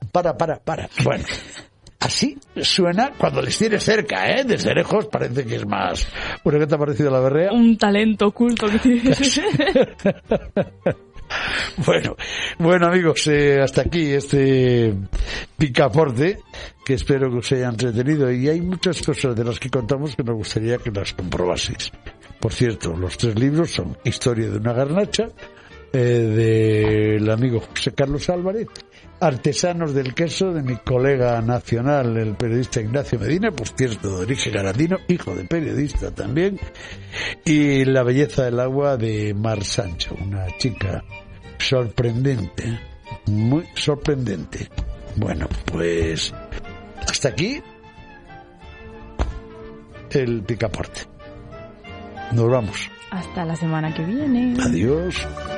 Para. Bueno, así suena cuando les tienes cerca, ¿eh? Desde lejos parece que es más... Bueno, ¿qué te ha parecido la berrea? Un talento oculto que tienes. Bueno amigos, hasta aquí este picaporte, que espero que os haya entretenido, y hay muchas cosas de las que contamos que nos gustaría que las comprobaseis. Por cierto, los 3 libros son Historia de una garnacha, del amigo José Carlos Álvarez, Artesanos del queso, de mi colega nacional, el periodista Ignacio Medina, por cierto, de origen arandino, hijo de periodista también, y La belleza del agua, de Mar Sancho, una chica sorprendente, muy sorprendente. Bueno, pues hasta aquí el picaporte. Nos vamos. Hasta la semana que viene. Adiós.